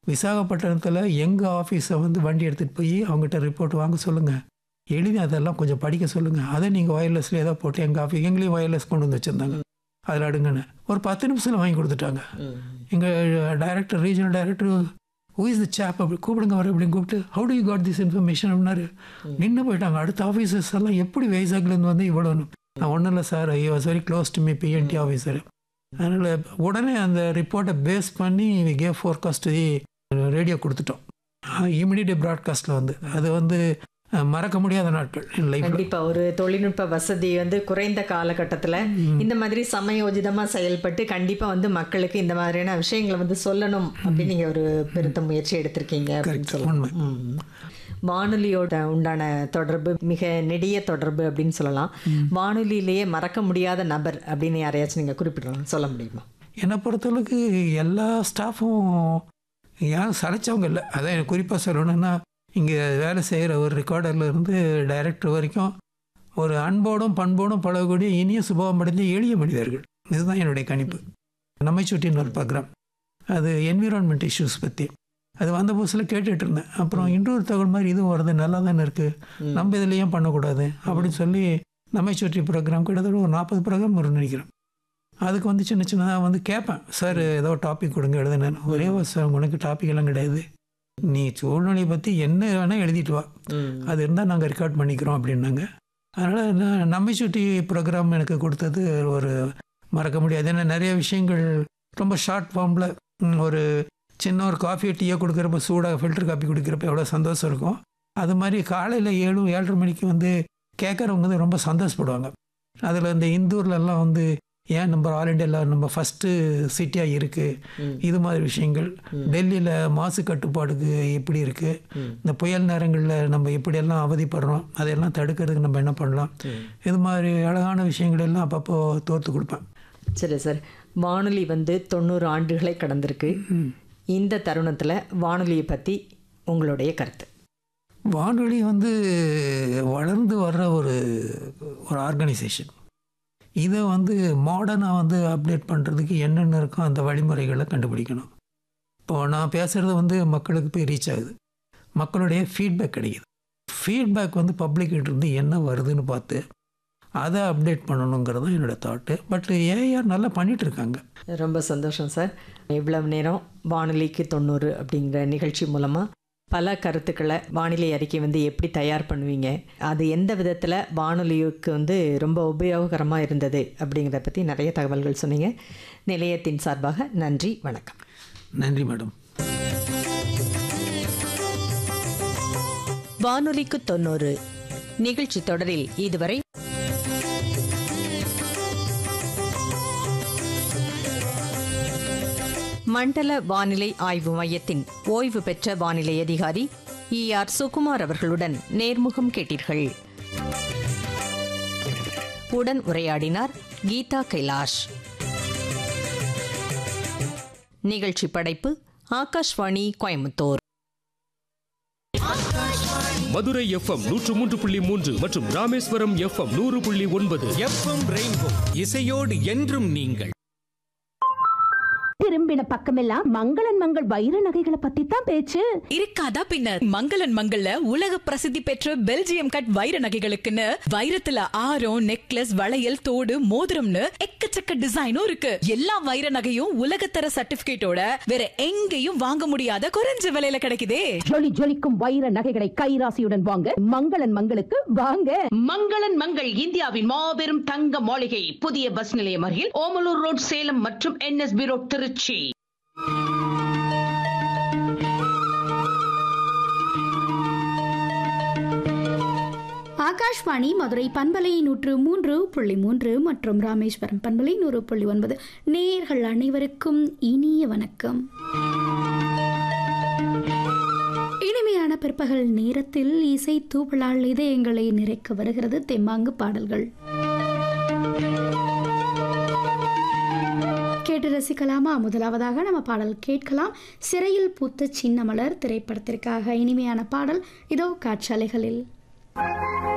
விசாகப்பட்டினத்தில் எங்கள் ஆஃபீஸை வந்து வண்டி எடுத்துகிட்டு போய் அவங்ககிட்ட ரிப்போர்ட் வாங்க சொல்லுங்கள், எழுதி அதெல்லாம் கொஞ்சம் படிக்க சொல்லுங்கள், அதை நீங்கள் ஒயர்லெஸில் ஏதோ போட்டு எங்கள் ஆஃபீஸ் எங்களையும் ஒயர்லெஸ் கொண்டு வந்து வச்சுருந்தாங்க, அதில் அடுங்கன்னு ஒரு 10 நிமிஷத்தில் வாங்கி கொடுத்துட்டாங்க. எங்கள் director, regional director, who is the shape அப்படி கூப்பிடுங்க வர அப்படின்னு கூப்பிட்டு, how to you got this information அப்படின்னாரு. நின்று போயிட்டாங்க. அடுத்த ஆஃபீஸர்ஸ் எல்லாம் எப்படி வைசாக்லேருந்து வந்து இவ்வளோன்னு. நான் ஒன்றும் இல்லை sir, I was very close to me BNT officer. அதனால் உடனே அந்த ரிப்போர்ட்டை பேஸ் பண்ணி கேவ் ஃபோர்காஸ்ட் ரேடியோ கொடுத்துட்டோம். இமிடியேட் ப்ராட்காஸ்ட்டில் வந்து அது வந்து மறக்க முடியாத நாட்கள் என் லைஃப். கண்டிப்பாக ஒரு தொழில்நுட்ப வசதி வந்து குறைந்த காலகட்டத்தில் இந்த மாதிரி சமயோஜிதமாக செயல்பட்டு கண்டிப்பாக வந்து மக்களுக்கு இந்த மாதிரியான விஷயங்களை வந்து சொல்லணும் அப்படின்னு நீங்கள் ஒரு பெருத்த முயற்சி எடுத்திருக்கீங்க அப்படின்னு சொல்லலாம். வானொலியோட உண்டான தொடர்பு மிக நெடிய தொடர்பு அப்படின்னு சொல்லலாம். வானொலியிலேயே மறக்க முடியாத நபர் அப்படின்னு யாரையாச்சும் நீங்கள் குறிப்பிடலாம், சொல்ல முடியுமா? என்னை பொறுத்தளவுக்கு எல்லா ஸ்டாஃபும் யாரும் சளைச்சவங்க இல்லை. அதான் எனக்கு குறிப்பாக சொல்லணும்னா, இங்கே வேலை செய்கிற ஒரு ரெக்கார்டர்லேருந்து டைரக்டர் வரைக்கும் ஒரு அன்போடும் பண்போடும் பழகக்கூடிய இனிய சுபாவம் அடைந்த எளிய மனிதர்கள். இதுதான் என்னுடைய கணிப்பு. நம்மை சுற்றின்னு ஒரு ப்ரோக்ராம், அது என்விரான்மெண்ட் இஷ்யூஸ் பற்றி, அது வந்த புதுசில் கேட்டுட்டு இருந்தேன். அப்புறம் இன்னொரு தகவல் மாதிரி இதுவும் வருது, நல்லா தானே இருக்குது, நம்ம இதில் ஏன் பண்ணக்கூடாது அப்படின்னு சொல்லி நம்மை சுற்றி ப்ரோக்ராம் கிட்டத்தட்ட ஒரு 40 ப்ரோக்ராம் வரும்னு நினைக்கிறேன். அதுக்கு வந்து சின்ன சின்னதாக வந்து கேட்பேன், சார் ஏதோ டாபிக் கொடுங்க எழுதுனேன். ஒரே வருஷம் உனக்கு டாபிக் எல்லாம் கிடையாது, நீ சூழ்நிலையை பற்றி என்ன வேணால் எழுதிட்டு வா, அது இருந்தால் நாங்கள் ரெக்கார்ட் பண்ணிக்கிறோம் அப்படின்னாங்க. அதனால் நான் நம்மை சுற்றி ப்ரோக்ராம் எனக்கு கொடுத்தது ஒரு மறக்க முடியாது. ஏன்னா நிறைய விஷயங்கள் ரொம்ப ஷார்ட் ஃபார்மில், ஒரு சின்ன ஒரு காஃபி டீயை கொடுக்குறப்ப, சூடாக ஃபில்டர் காஃபி குடிக்கிறப்ப எவ்வளோ சந்தோஷம் இருக்கும். அது மாதிரி காலையில் 7-7:30 மணிக்கு வந்து கேட்குறவங்க வந்து ரொம்ப சந்தோஷப்படுவாங்க. அதில் இந்த இந்தூர்லலாம் வந்து ஏன் நம்ம ஆல் இண்டியாவில் நம்ம ஃபஸ்ட்டு சிட்டியாக இருக்குது, இது மாதிரி விஷயங்கள். டெல்லியில் மாசு கட்டுப்பாடுக்கு எப்படி இருக்குது, இந்த புயல் நேரங்களில் நம்ம எப்படியெல்லாம் அவதிப்படுறோம், அதையெல்லாம் தடுக்கிறதுக்கு நம்ம என்ன பண்ணலாம், இது மாதிரி அழகான விஷயங்கள் எல்லாம் அப்பப்போ தோர்த்து கொடுப்பேன். சரி சார், வானொலி வந்து 90 ஆண்டுகளை கடந்திருக்கு. இந்த தருணத்தில் வானொலியை பற்றி உங்களுடைய கருத்து? வானொலி வந்து வளர்ந்து வர்ற ஒரு ஆர்கனைசேஷன். இதை வந்து மாடர்னாக வந்து அப்டேட் பண்ணுறதுக்கு என்னென்ன இருக்கோ அந்த வழிமுறைகளை கண்டுபிடிக்கணும். இப்போது நான் பேசுகிறது வந்து மக்களுக்கு போய் ரீச் ஆகுது, மக்களுடைய ஃபீட்பேக் கிடைக்குது. ஃபீட்பேக் வந்து பப்ளிக்கிட்ட இருந்து என்ன வருதுன்னு பார்த்து அதை அப்டேட் பண்ணணுங்கிறது தான் என்னோடய தாட்டு. பட் ஏஆர் நல்லா பண்ணிகிட்டு இருக்காங்க. ரொம்ப சந்தோஷம் சார். இவ்வளவு நேரம் வானொலிக்கு 90 அப்படிங்கிற நிகழ்ச்சி மூலமாக பல கருத்துக்களை, வானிலை அறிக்கை வந்து எப்படி தயார் பண்ணுவீங்க, அது எந்த விதத்தில் வானொலிக்கு வந்து ரொம்ப உபயோகரமாக இருந்தது அப்படிங்கிறத பற்றி நிறைய தகவல்கள் சொன்னீங்க. நிலையத்தின் சார்பாக நன்றி, வணக்கம். நன்றி மேடம். வானொலிக்கு 90 நிகழ்ச்சி தொடரில் இதுவரை மண்டல வானிலை ஆய்வு மையத்தின் ஓய்வு பெற்ற வானிலை அதிகாரி ER சுகுமார் அவர்களுடன் நேர்முகம் கேட்டீர்கள். உடன் உரையாடினார் கீதா கைலாஷ். நிகழ்ச்சி படைப்பு ஆகாஷ்வாணி கோயம்புத்தூர். மதுரை FM 103.3 மற்றும் ராமேஸ்வரம் FM 100.9. FM ரெயின்போ, இசையோடு என்றும் நீங்கள். திரும்பின பக்கமெல்லாம் மங்களன் மங்கள் வைர நகைகளை பத்தி தான் பேச்சு. இருக்காதா பின்ன? மங்களன் மங்கள்ல உலக பிரசித்தி பெற்ற பெல்ஜியம் கட் வைர நகைகளுக்குன்னு வைரத்துல ஆரம், நெக்லஸ், வளையல், தோடு, மோதிரம்னு எக்கச்சக்க டிசைனும் இருக்கு. எல்லா வைர நகையும் உலகத்தர சர்டிபிகேட்டோட வேற எங்கேயும் வாங்க முடியாத குறைஞ்ச விலையில கிடைக்குதே. ஜொலி ஜொலிக்கும் வைர நகைகளை கைராசியுடன் வாங்க மங்களன் மங்களுக்கு வாங்க. மங்களன் மங்கள் இந்தியாவின் மாபெரும் தங்க மாளிகை, புதிய பஸ் நிலையம் அருகில் ஓமலூர் ரோட், சேலம் மற்றும் NSB ரோட், திருச்சி. ஆகாஷ்வாணி மதுரை பண்பலை 103.3 மற்றும் ராமேஸ்வரம் பண்பலை 100.9 நேயர்கள் அனைவருக்கும் இனிய வணக்கம். இனிமையான பிற்பகல் நேரத்தில் இசை தூவலால் இதயங்களை நிறைக்க வருகிறது தெம்மாங்கு பாடல்கள். கேட்டு ரசிக்கலாமா? முதலாவதாக நம்ம பாடல் கேட்கலாம். சிறையில் பூத்த சின்ன மலர் திரைப்படத்திற்காக இனிமையான பாடல் இதோ காட்சாலைகளில்.